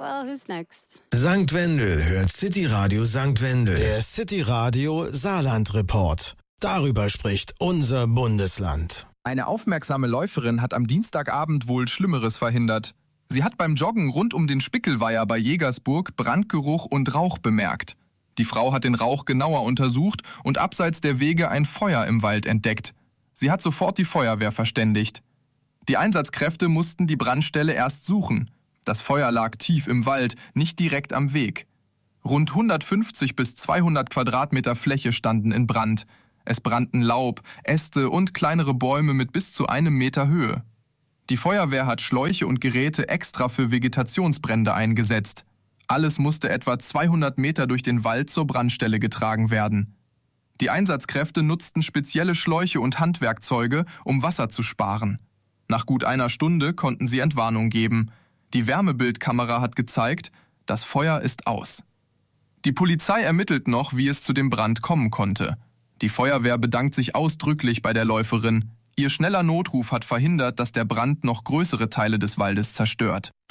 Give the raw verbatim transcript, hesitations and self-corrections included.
Well, who's next? Sankt Wendel hört City Radio Sankt Wendel. Der City Radio Saarland Report. Darüber spricht unser Bundesland. Eine aufmerksame Läuferin hat am Dienstagabend wohl Schlimmeres verhindert. Sie hat beim Joggen rund um den Spickelweiher bei Jägersburg Brandgeruch und Rauch bemerkt. Die Frau hat den Rauch genauer untersucht und abseits der Wege ein Feuer im Wald entdeckt. Sie hat sofort die Feuerwehr verständigt. Die Einsatzkräfte mussten die Brandstelle erst suchen. Das Feuer lag tief im Wald, nicht direkt am Weg. Rund hundertfünfzig bis zweihundert Quadratmeter Fläche standen in Brand. Es brannten Laub, Äste und kleinere Bäume mit bis zu einem Meter Höhe. Die Feuerwehr hat Schläuche und Geräte extra für Vegetationsbrände eingesetzt. Alles musste etwa zweihundert Meter durch den Wald zur Brandstelle getragen werden. Die Einsatzkräfte nutzten spezielle Schläuche und Handwerkzeuge, um Wasser zu sparen. Nach gut einer Stunde konnten sie Entwarnung geben. Die Wärmebildkamera hat gezeigt, das Feuer ist aus. Die Polizei ermittelt noch, wie es zu dem Brand kommen konnte. Die Feuerwehr bedankt sich ausdrücklich bei der Läuferin. Ihr schneller Notruf hat verhindert, dass der Brand noch größere Teile des Waldes zerstört.